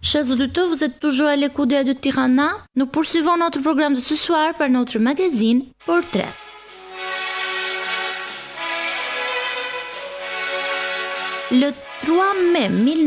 Chers auditeurs, vous êtes toujours à l'écoute de Tirana. Nous poursuivons notre programme de ce soir par notre magazine Portrait. Le 3 mai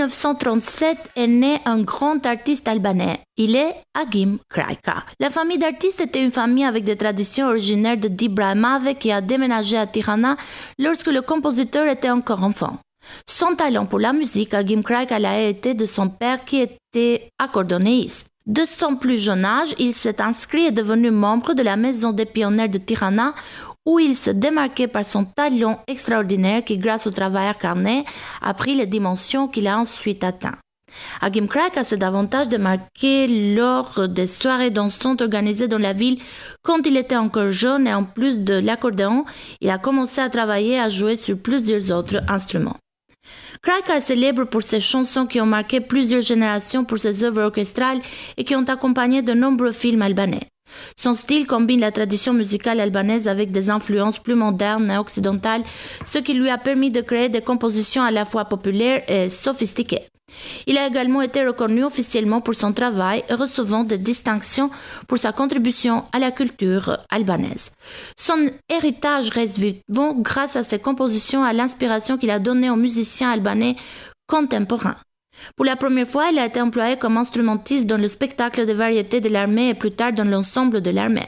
1937 est né un grand artiste albanais. Il est Agim Krajka. La famille d'artistes était une famille avec des traditions originaires de Dibramave qui a déménagé à Tirana lorsque le compositeur était encore enfant. Son talent pour la musique, Agim Krajka l'a été de son père qui était accordéoniste. De son plus jeune âge, il s'est inscrit et est devenu membre de la Maison des pionniers de Tirana où il se démarquait par son talent extraordinaire qui, grâce au travail acharné, a pris les dimensions qu'il a ensuite atteintes. Agim Krajka s'est davantage démarqué lors des soirées dansantes organisées dans la ville quand il était encore jeune et en plus de l'accordéon, il a commencé à travailler et à jouer sur plusieurs autres instruments. Krajka est célèbre pour ses chansons qui ont marqué plusieurs générations pour ses œuvres orchestrales et qui ont accompagné de nombreux films albanais. Son style combine la tradition musicale albanaise avec des influences plus modernes et occidentales, ce qui lui a permis de créer des compositions à la fois populaires et sophistiquées. Il a également été reconnu officiellement pour son travail, recevant des distinctions pour sa contribution à la culture albanaise. Son héritage reste vivant grâce à ses compositions et à l'inspiration qu'il a donnée aux musiciens albanais contemporains. Pour la première fois, il a été employé comme instrumentiste dans le spectacle de variétés de l'armée et plus tard dans l'ensemble de l'armée.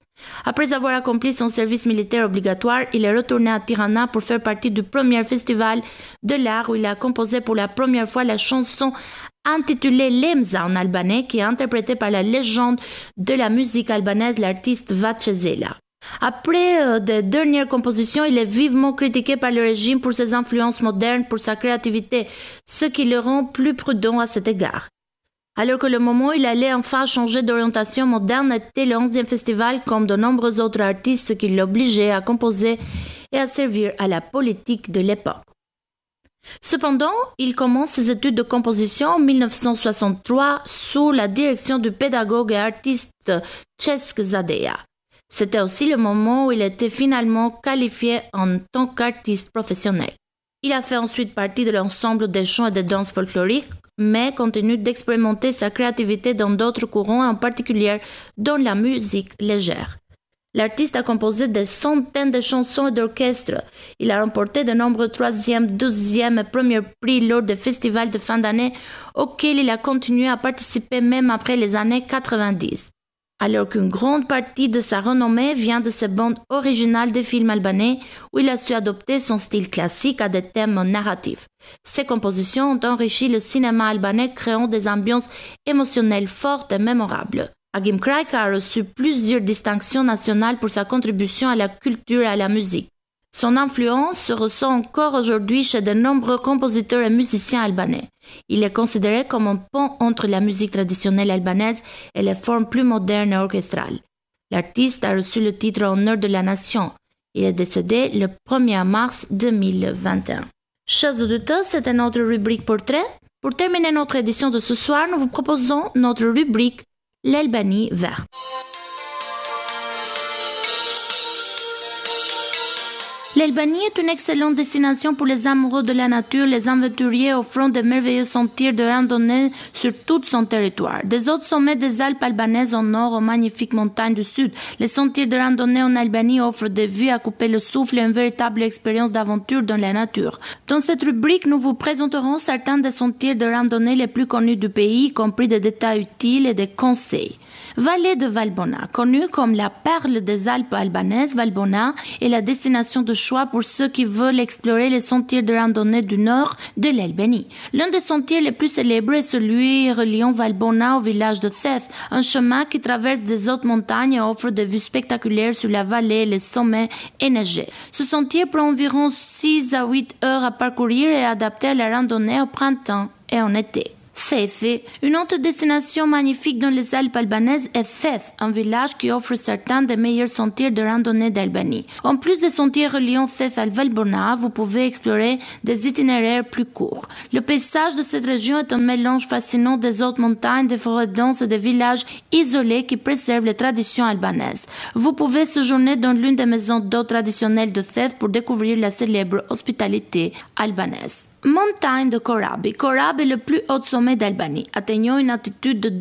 Après avoir accompli son service militaire obligatoire, il est retourné à Tirana pour faire partie du premier festival de l'art où il a composé pour la première fois la chanson intitulée Lemza en albanais qui est interprétée par la légende de la musique albanaise, l'artiste Vatchezela. Après des dernières compositions, il est vivement critiqué par le régime pour ses influences modernes, pour sa créativité, ce qui le rend plus prudent à cet égard. Alors que le moment où il allait enfin changer d'orientation moderne était le 11e festival, comme de nombreux autres artistes qui l'obligeaient à composer et à servir à la politique de l'époque. Cependant, il commence ses études de composition en 1963 sous la direction du pédagogue et artiste Cesk Zadea. C'était aussi le moment où il était finalement qualifié en tant qu'artiste professionnel. Il a fait ensuite partie de l'ensemble des chants et des danses folkloriques, mais continue d'expérimenter sa créativité dans d'autres courants, en particulier dans la musique légère. L'artiste a composé des centaines de chansons et d'orchestres. Il a remporté de nombreux 3e, 12e et 1er prix lors des festivals de fin d'année auxquels il a continué à participer même après les années 90. Alors qu'une grande partie de sa renommée vient de ses bandes originales des films albanais où il a su adopter son style classique à des thèmes narratifs. Ses compositions ont enrichi le cinéma albanais créant des ambiances émotionnelles fortes et mémorables. Agim Krajka a reçu plusieurs distinctions nationales pour sa contribution à la culture et à la musique. Son influence se ressent encore aujourd'hui chez de nombreux compositeurs et musiciens albanais. Il est considéré comme un pont entre la musique traditionnelle albanaise et les formes plus modernes et orchestrales. L'artiste a reçu le titre Honneur de la Nation. Il est décédé le 1er mars 2021. Chers auditeurs, c'était notre rubrique Portrait. Pour terminer notre édition de ce soir, nous vous proposons notre rubrique L'Albanie verte. L'Albanie est une excellente destination pour les amoureux de la nature, les aventuriers offrant de merveilleux sentiers de randonnée sur tout son territoire. Des hauts sommets des Alpes albanaises au nord aux magnifiques montagnes du sud, les sentiers de randonnée en Albanie offrent des vues à couper le souffle et une véritable expérience d'aventure dans la nature. Dans cette rubrique, nous vous présenterons certains des sentiers de randonnée les plus connus du pays, y compris des détails utiles et des conseils. Vallée de Valbona, connue comme la perle des Alpes albanaises, Valbona est la destination de choix pour ceux qui veulent explorer les sentiers de randonnée du nord de l'Albanie. L'un des sentiers les plus célèbres est celui reliant Valbona au village de Theth, un chemin qui traverse des hautes montagnes et offre des vues spectaculaires sur la vallée et les sommets enneigés. Ce sentier prend environ 6 à 8 heures à parcourir et est adapté à la randonnée au printemps et en été. Theth. Une autre destination magnifique dans les Alpes albanaises est Theth, un village qui offre certains des meilleurs sentiers de randonnée d'Albanie. En plus des sentiers reliant Theth à Valbona, vous pouvez explorer des itinéraires plus courts. Le paysage de cette région est un mélange fascinant des hautes montagnes, des forêts denses et des villages isolés qui préservent les traditions albanaises. Vous pouvez séjourner dans l'une des maisons d'hôtes traditionnelles de Theth pour découvrir la célèbre hospitalité albanaise. Montagne de Korab. Korab est le plus haut sommet d'Albanie, atteignant une altitude de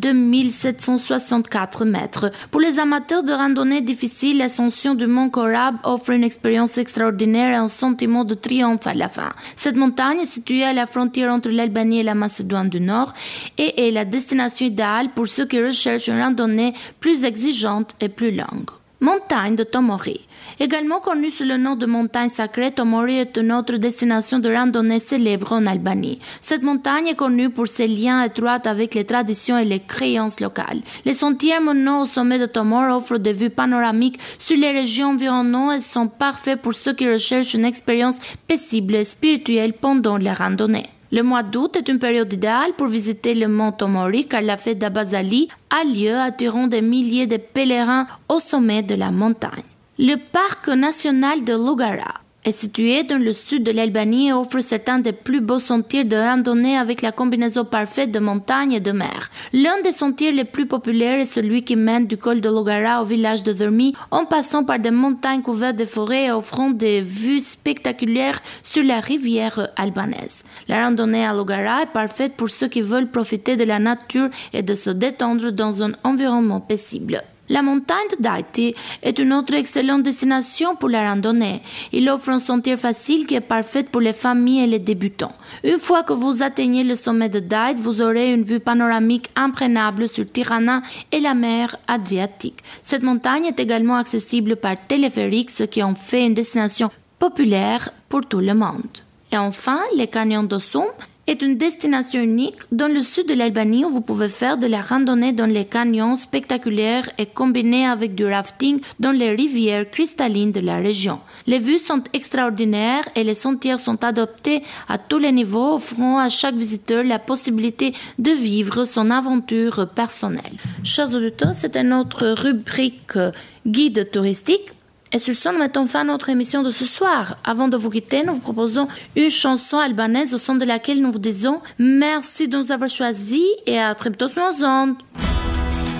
2764 mètres. Pour les amateurs de randonnée difficile, l'ascension du mont Korab offre une expérience extraordinaire et un sentiment de triomphe à la fin. Cette montagne est située à la frontière entre l'Albanie et la Macédoine du Nord et est la destination idéale pour ceux qui recherchent une randonnée plus exigeante et plus longue. Montagne de Tomori. Également connue sous le nom de montagne sacrée, Tomori est une autre destination de randonnée célèbre en Albanie. Cette montagne est connue pour ses liens étroits avec les traditions et les créances locales. Les sentiers menant au sommet de Tomori offrent des vues panoramiques sur les régions environnantes et sont parfaits pour ceux qui recherchent une expérience paisible et spirituelle pendant la randonnée. Le mois d'août est une période idéale pour visiter le mont Tomori car la fête d'Abazali a lieu attirant des milliers de pèlerins au sommet de la montagne. Le parc national de Lugara est situé dans le sud de l'Albanie et offre certains des plus beaux sentiers de randonnée avec la combinaison parfaite de montagne et de mer. L'un des sentiers les plus populaires est celui qui mène du col de Lugara au village de Dormi en passant par des montagnes couvertes de forêts et offrant des vues spectaculaires sur la rivière albanaise. La randonnée à Lugara est parfaite pour ceux qui veulent profiter de la nature et de se détendre dans un environnement paisible. La montagne de Daiti est une autre excellente destination pour la randonnée. Il offre un sentier facile qui est parfait pour les familles et les débutants. Une fois que vous atteignez le sommet de Daiti, vous aurez une vue panoramique imprenable sur Tirana et la mer Adriatique. Cette montagne est également accessible par téléphérique, ce qui en fait une destination populaire pour tout le monde. Et enfin, les canyons d'Osum est une destination unique dans le sud de l'Albanie où vous pouvez faire de la randonnée dans les canyons spectaculaires et combiner avec du rafting dans les rivières cristallines de la région. Les vues sont extraordinaires et les sentiers sont adaptés à tous les niveaux, offrant à chaque visiteur la possibilité de vivre son aventure personnelle. Chers auditeurs, c'était notre rubrique guide touristique. Et sur ce, nous mettons fin à notre émission de ce soir. Avant de vous quitter, nous vous proposons une chanson albanaise au son de laquelle nous vous disons merci de nous avoir choisis et à très bientôt sur nos ondes.